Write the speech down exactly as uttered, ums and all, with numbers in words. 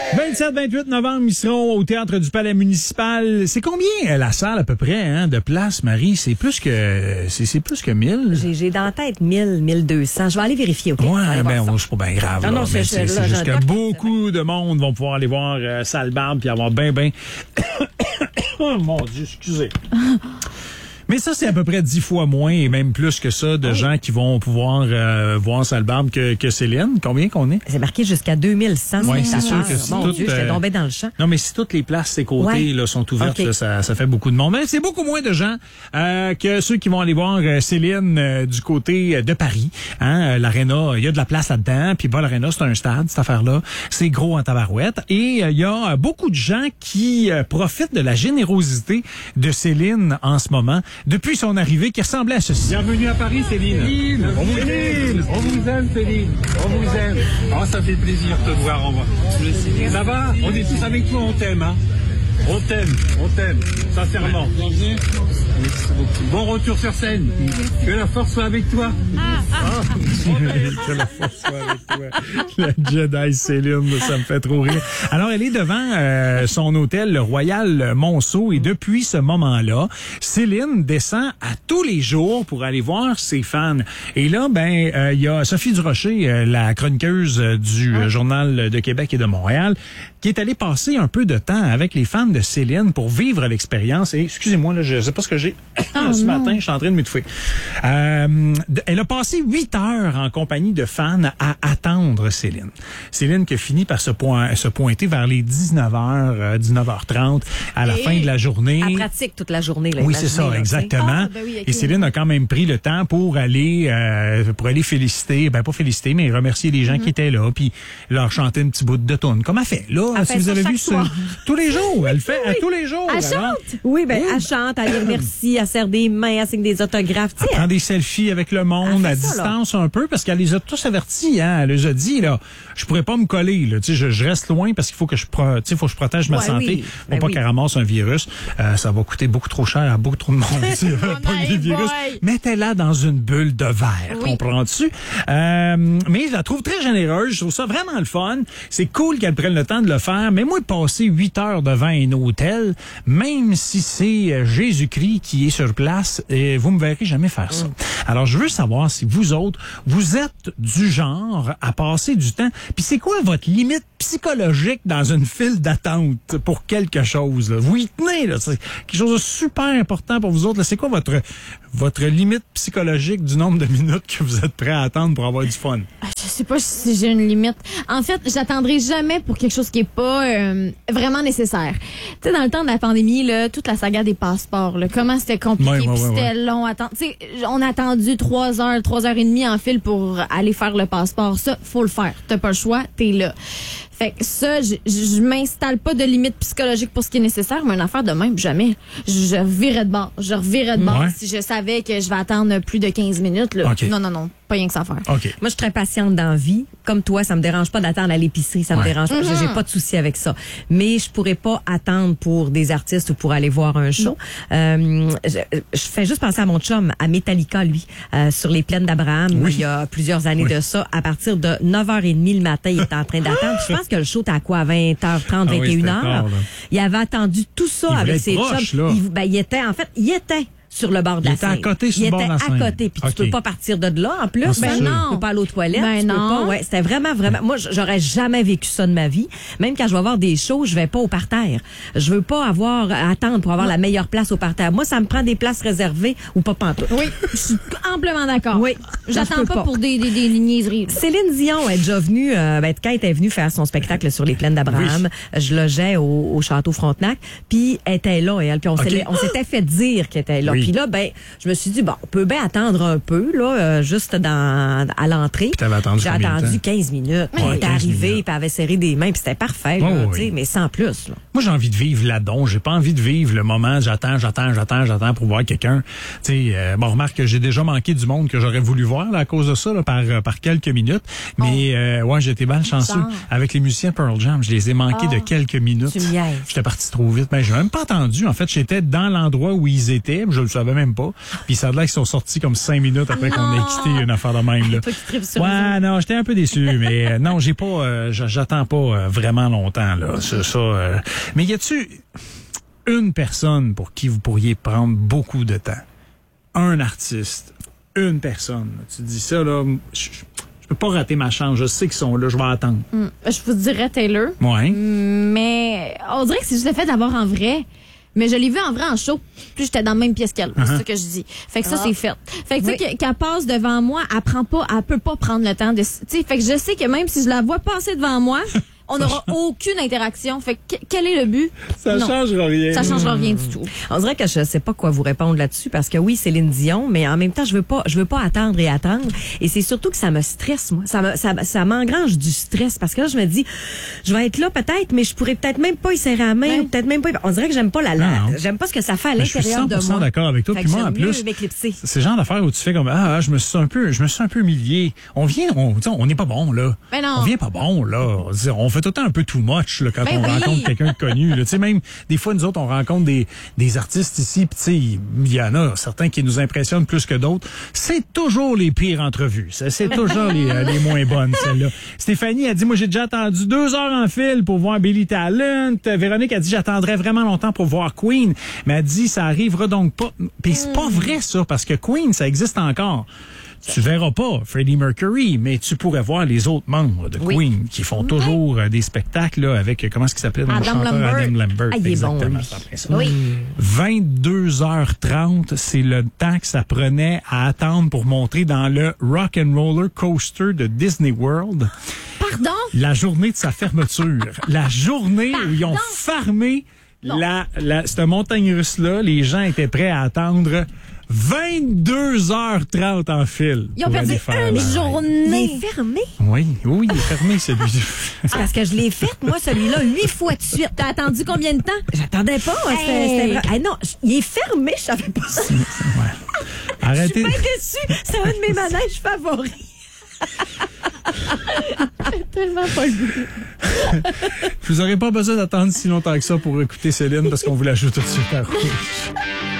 vingt-sept vingt-huit novembre, ils seront au Théâtre du Palais municipal. C'est combien euh, la salle à peu près hein, de place, Marie? C'est plus que c'est, c'est plus que mille? J'ai, j'ai dans la tête mille, mille deux cents. Je vais aller vérifier, OK? Ouais, ben on, c'est pas bien grave. Non, là, non, c'est, c'est, c'est, c'est là, juste là, que beaucoup de monde vont pouvoir aller voir euh, Salle Barbe puis avoir ben ben... oh mon Dieu, excusez. Mais ça, c'est à peu près dix fois moins et même plus que ça de oui. gens qui vont pouvoir euh, voir Salle Barbe que, que Céline. Combien qu'on est? C'est marqué jusqu'à deux mille cent. Oui, c'est sûr que c'est Mon tout, Dieu, euh... j'étais tombée dans le champ. Non, mais si toutes les places, ces côtés, ouais. là, sont ouvertes, okay. là, ça, ça fait beaucoup de monde. Mais c'est beaucoup moins de gens euh, que ceux qui vont aller voir euh, Céline euh, du côté de Paris. Hein, euh, l'Arena, il y a de la place là-dedans. Puis bah, l'Arena, c'est un stade, cette affaire-là. C'est gros en tabarouette. Et il euh, y a beaucoup de gens qui euh, profitent de la générosité de Céline en ce moment. Depuis son arrivée, qui ressemblait à ceci. Bienvenue à Paris, Céline. Céline, on vous aime, on vous aime, Céline. On vous aime. Oh, ça fait plaisir de te voir en moi. Ça va? On est tous avec toi, on t'aime, hein? On t'aime, on t'aime, sincèrement. Bienvenue. Bon retour sur scène. Que la force soit avec toi. Ah, ah. Que la force soit avec toi. La Jedi Céline, ça me fait trop rire. Alors, elle est devant euh, son hôtel, le Royal Monceau, et depuis ce moment-là, Céline descend à tous les jours pour aller voir ses fans. Et là, ben, il euh, y a Sophie Durocher, euh, la chroniqueuse euh, du euh, Journal de Québec et de Montréal, qui est allée passer un peu de temps avec les fans de Céline pour vivre l'expérience. Et excusez-moi, là, je sais pas ce que j'ai oh, ce non. matin, je suis en train de m'étouffer. Euh, elle a passé huit heures en compagnie de fans à attendre Céline. Céline qui a fini par se, point, se pointer vers les dix-neuf heures, dix-neuf heures trente à la et fin de la journée. Elle pratique toute la journée. Là, oui, c'est ça, là, exactement. Ah, ben oui, okay. Et Céline a quand même pris le temps pour aller euh, pour aller féliciter, ben pas féliciter, mais remercier les gens mm-hmm. qui étaient là, puis leur chanter un petit bout de toune. Comme elle fait là, elle si fait vous avez vu ça, tous les jours, elle fait oui. à tous les jours. Elle alors. chante. Oui, ben oui. elle chante, elle remercie, elle serre des mains, elle signe des autographes. Elle prend des selfies avec le monde à ça, distance là. Un peu parce qu'elle les a tous avertis. Hein. Elle les a dit là, je pourrais pas me coller. Là, je, je reste loin parce qu'il faut que je, pro, faut que je protège ma ouais, santé. Oui. Faut ben pas oui. qu'elle ramasse un virus. Euh, ça va coûter beaucoup trop cher à beaucoup trop de monde. Pas des virus. Mettez-la dans une bulle de verre. Oui. Comprends-tu? Euh, mais je la trouve très généreuse. Je trouve ça vraiment le fun. C'est cool qu'elle prenne le temps de le faire. Mais moi, passer huit heures devant un hôtel, même si c'est Jésus-Christ qui est sur place, et vous me verrez jamais faire ça. Mm. Alors, je veux savoir si vous autres, vous êtes du genre à passer du temps. Puis c'est quoi votre limite psychologique dans une file d'attente pour quelque chose? Là? Vous y tenez, là. C'est quelque chose de super important pour vous autres. Là. C'est quoi votre votre limite psychologique du nombre de minutes que vous êtes prêt à attendre pour avoir du fun? Je sais pas si j'ai une limite. En fait, j'attendrai jamais pour quelque chose qui est pas euh, vraiment nécessaire. Tu sais, dans le temps de la pandémie, là, toute la saga des passeports, là, comment c'était compliqué, ouais, ouais, puis ouais, c'était ouais. long à attendre. Tu sais, on a attendu trois heures, trois heures et demie en file pour aller faire le passeport. Ça, faut le faire. T'as pas le choix, t'es là. Fait que ça, je, je m'installe pas de limite psychologique pour ce qui est nécessaire, mais une affaire de même, jamais. Je revirais de bord. Je revirais de bord ouais. si je savais que je vais attendre plus de quinze minutes. Là. Okay. Non, non, non. Pas rien que ça à faire. Okay. Moi, je suis très patiente dans la vie. Comme toi, ça me dérange pas d'attendre à l'épicerie. Ça me ouais. dérange pas. Mm-hmm. J'ai pas de souci avec ça. Mais je pourrais pas attendre pour des artistes ou pour aller voir un show. Euh, je, je fais juste penser à mon chum, à Metallica, lui, euh, sur les plaines d'Abraham, oui. il y a plusieurs années oui. de ça. À partir de neuf heures trente le matin, il était en train d'attendre. Je pense que le show était à quoi? À vingt heures trente, vingt et une heures. Ah oui, il avait attendu tout ça il avec ses proche, chums. Il, ben, il était, en fait, il était sur le bord de il la était scène. À côté, sur il le bord était de la scène. à côté. Puis okay. tu peux pas partir de là, en plus. Ah, ben non. Tu peux pas aller aux toilettes. Ben tu non. peux pas. Ouais, c'était vraiment, vraiment. Moi, j'aurais jamais vécu ça de ma vie. Même quand je vais voir des shows, je vais pas au parterre. Je veux pas avoir à attendre pour avoir non. la meilleure place au parterre. Moi, ça me prend des places réservées ou pas pantoute. Oui, je suis amplement d'accord. Oui. J'attends pas, pas pour des, des, des niaiseries. Céline Dion est déjà venue, euh, ben, quand elle était venue faire son spectacle sur les plaines d'Abraham, oui. je logeais au, au château Frontenac, puis elle était là, elle. Puis on okay. on s'était fait dire qu'elle était là. Oui. Puis là, ben, je me suis dit, bon, on peut bien attendre un peu, là, euh, juste dans, à l'entrée. Puis t'avais attendu J'ai combien attendu de temps? quinze minutes. Ouais, elle était arrivée, minutes. puis elle avait serré des mains, puis c'était parfait, oh, là, oui. t'sais, mais sans plus, là. Moi, j'ai envie de vivre là-dedans. J'ai pas envie de vivre le moment, j'attends, j'attends, j'attends, j'attends pour voir quelqu'un. Tu sais, euh, bon, remarque que j'ai déjà manqué du monde que j'aurais voulu voir, là, à cause de ça, là, par, euh, par quelques minutes. Mais, oh. euh, ouais, j'étais bien chanceux. Genre. Avec les musiciens de Pearl Jam, je les ai manqués oh. de quelques minutes. Tu me niaises. J'étais parti trop vite. Ben, j'ai même pas entendu. En fait, j'étais dans l'endroit où ils étaient. Je le savais savais même pas. Puis ça a l'air qu'ils sont sortis comme cinq minutes après qu'on ait quitté une affaire de même. Là. Toi qui tripes sur Ouais, non, j'étais un peu déçu, mais euh, non, j'ai pas, euh, j'attends pas euh, vraiment longtemps là. C'est ça. Euh. Mais y a-tu une personne pour qui vous pourriez prendre beaucoup de temps? Un artiste, une personne. Tu dis ça là, je, je peux pas rater ma chance. Je sais qu'ils sont là, je vais attendre. Mm. Je vous dirais Taylor. Ouais. Mais on dirait que c'est juste le fait d'avoir en vrai. Mais je l'ai vu en vrai en show. Puis j'étais dans la même pièce qu'elle. Uh-huh. C'est ça que je dis. Fait que ça, ah. c'est fait. Fait que oui. tu sais, qu'elle passe devant moi, elle prend pas, elle peut pas prendre le temps de, tu sais, fait que je sais que même si je la vois passer devant moi, on n'aura aucune interaction. Fait que quel est le but? Ça ne changera rien. Ça changera rien du tout. On dirait que je sais pas quoi vous répondre là-dessus parce que oui, Céline Dion, mais en même temps, je veux pas, je veux pas attendre et attendre. Et c'est surtout que ça me stresse, moi. Ça me, ça, ça m'engrange du stress parce que là, je me dis, je vais être là peut-être, mais je pourrais peut-être même pas y serrer la main, ouais. ou peut-être même pas. On dirait que j'aime pas la, la j'aime pas ce que ça fait à l'intérieur de moi. Je suis cent pour cent d'accord avec toi. Puis moi, en plus, c'est le genre d'affaire où tu fais comme, ah, je me suis un peu, je me suis un peu humilié. On vient, on, on n'est pas bon, là. Ben non. On vient pas bon, là. On fait tout le temps un peu tout moche. Là, quand ben on oui. rencontre quelqu'un de connu. Tu sais, même des fois, nous autres, on rencontre des, des artistes ici, puis tu sais, il y en a certains qui nous impressionnent plus que d'autres. C'est toujours les pires entrevues. C'est, c'est toujours les, euh, les moins bonnes, celles-là. Stéphanie a dit, moi, j'ai déjà attendu deux heures en fil pour voir Billy Talent. Véronique a dit, j'attendrai vraiment longtemps pour voir Queen. Mais elle dit, ça arrivera donc pas. Puis c'est pas vrai, ça, parce que Queen, ça existe encore. Tu verras pas Freddie Mercury, mais tu pourrais voir les autres membres de Queen oui. qui font toujours oui. des spectacles là, avec, comment est-ce qu'il s'appelait le chanteur Lambert. Adam Lambert. Ah, il est exactement. Bon, oui. vingt-deux heures trente, c'est le temps que ça prenait à attendre pour monter dans le Rock and Roller Coaster de Disney World. Pardon? La journée de sa fermeture. La journée Pardon? où ils ont fermé la, la, cette montagne russe-là. Les gens étaient prêts à attendre vingt-deux heures trente en fil. Ils ont perdu une la... journée. Il est fermé? Oui, oui, il est fermé, celui-là. C'est parce que je l'ai fait, moi, celui-là, huit fois de suite. T'as attendu combien de temps? J'attendais pas. Hey. C'était, c'était vrai. Ah non, il est fermé, je savais pas ça. Ouais. Arrêtez. Je suis pas déçue. C'est un de mes manèges favoris. Tellement pas le goût. Vous n'aurez pas besoin d'attendre si longtemps que ça pour écouter Céline parce qu'on vous la joue tout de suite à rouge.